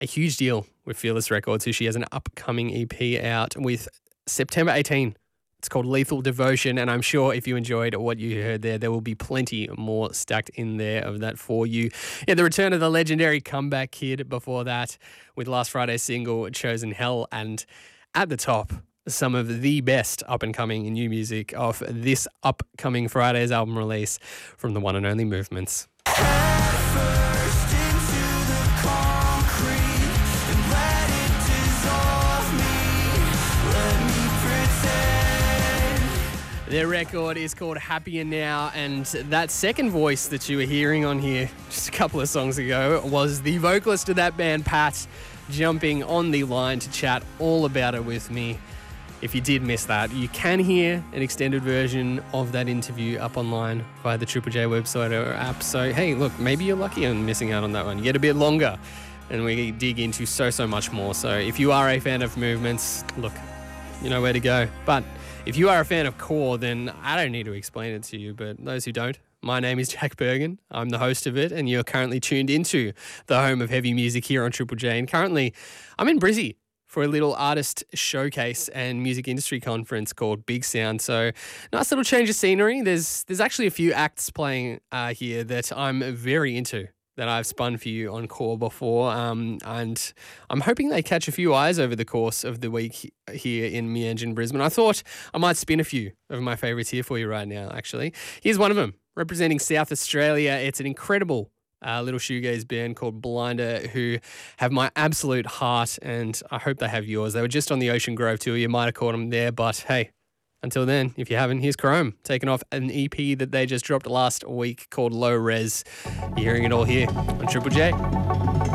a huge deal with Fearless Records, who she has an upcoming EP out with September 18. It's called Lethal Devotion, and I'm sure if you enjoyed what you heard there will be plenty more stacked in there of that for you. Yeah, the return of the legendary Comeback Kid before that with last Friday's single, Chosen Hell, and at the top, some of the best up-and-coming new music of this upcoming Friday's album release from the one and only Movements. Their record is called Happier Now, and that second voice that you were hearing on here just a couple of songs ago was the vocalist of that band, Pat, jumping on the line to chat all about it with me. If you did miss that, you can hear an extended version of that interview up online via the Triple J website or app. So, hey, look, maybe you're lucky on missing out on that one. You get a bit longer, and we dig into so much more. So if you are a fan of Movements, look, you know where to go. But if you are a fan of Core, then I don't need to explain it to you, but those who don't, my name is Jack Bergen. I'm the host of it, and you're currently tuned into the home of heavy music here on Triple J. And currently, I'm in Brizzy for a little artist showcase and music industry conference called Big Sound. So nice little change of scenery. There's actually a few acts playing here that I'm very into, that I've spun for you on Core before, and I'm hoping they catch a few eyes over the course of the week here in Meanjin, Brisbane. I thought I might spin a few of my favourites here for you right now, actually. Here's one of them, representing South Australia. It's an incredible little shoegaze band called Blinder, who have my absolute heart, and I hope they have yours. They were just on the Ocean Grove tour. You might have caught them there, but hey, until then, if you haven't, here's Chrome, taking off an EP that they just dropped last week called Low Res. You're hearing it all here on Triple J.